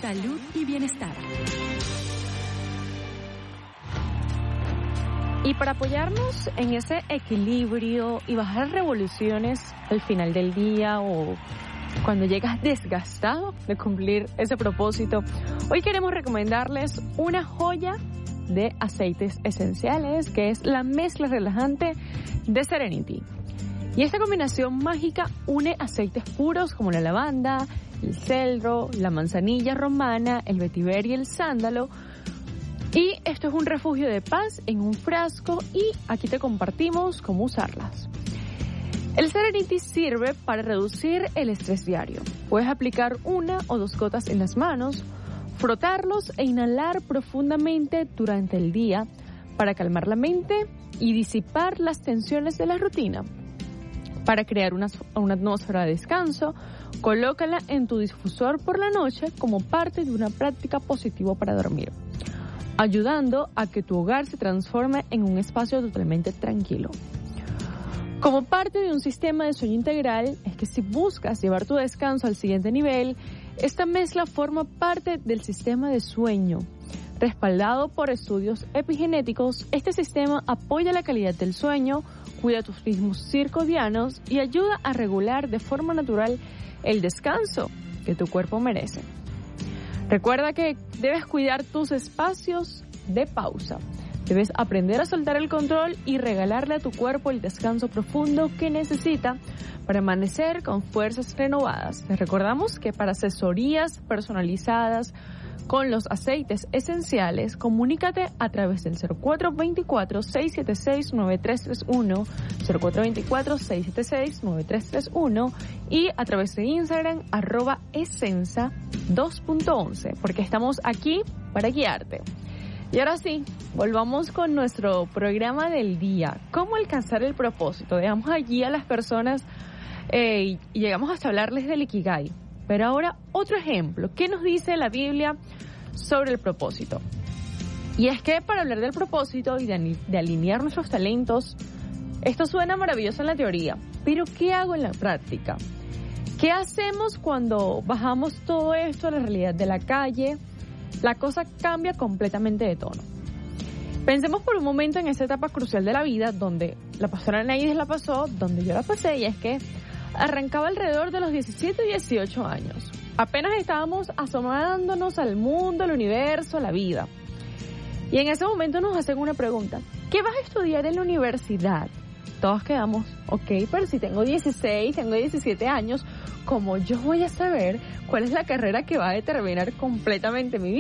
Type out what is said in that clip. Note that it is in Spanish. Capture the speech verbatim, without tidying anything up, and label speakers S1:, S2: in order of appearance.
S1: salud y bienestar.
S2: Y para apoyarnos en ese equilibrio y bajar revoluciones al final del día o cuando llegas desgastado de cumplir ese propósito, hoy queremos recomendarles una joya de aceites esenciales, que es la mezcla relajante de Serenity. Y esta combinación mágica une aceites puros como la lavanda, el cedro, la manzanilla romana, el vetiver y el sándalo. Y esto es un refugio de paz en un frasco y aquí te compartimos cómo usarlas. El Serenity sirve para reducir el estrés diario. Puedes aplicar una o dos gotas en las manos, frotarlos e inhalar profundamente durante el día para calmar la mente y disipar las tensiones de la rutina. Para crear una, una atmósfera de descanso, colócala en tu difusor por la noche como parte de una práctica positiva para dormir, ayudando a que tu hogar se transforme en un espacio totalmente tranquilo. Como parte de un sistema de sueño integral, es que si buscas llevar tu descanso al siguiente nivel, esta mezcla forma parte del sistema de sueño. Respaldado por estudios epigenéticos, este sistema apoya la calidad del sueño, cuida tus ritmos circadianos y ayuda a regular de forma natural el descanso que tu cuerpo merece. Recuerda que debes cuidar tus espacios de pausa. Debes aprender a soltar el control y regalarle a tu cuerpo el descanso profundo que necesita para amanecer con fuerzas renovadas. Te recordamos que para asesorías personalizadas con los aceites esenciales, comunícate a través del cero cuatro dos cuatro, seis siete seis, nueve tres tres uno, cero cuatro dos cuatro, seis siete seis, nueve tres tres uno y a través de Instagram, arroba esensa dos punto once, porque estamos aquí para guiarte. Y ahora sí, volvamos con nuestro programa del día. ¿Cómo alcanzar el propósito? Dejamos allí a las personas eh, y llegamos hasta hablarles del Ikigai. Pero ahora otro ejemplo. ¿Qué nos dice la Biblia sobre el propósito? Y es que para hablar del propósito y de, de alinear nuestros talentos, esto suena maravilloso en la teoría, pero ¿qué hago en la práctica? ¿Qué hacemos cuando bajamos todo esto a la realidad de la calle? La cosa cambia completamente de tono. Pensemos por un momento en esa etapa crucial de la vida donde la pastora Neides la pasó, donde yo la pasé, y es que arrancaba alrededor de los diecisiete y dieciocho años. Apenas estábamos asomándonos al mundo, al universo, a la vida. Y en ese momento nos hacen una pregunta: ¿qué vas a estudiar en la universidad? Todos quedamos, ok, pero si tengo dieciséis, tengo diecisiete años, ¿cómo yo voy a saber cuál es la carrera que va a determinar completamente mi vida?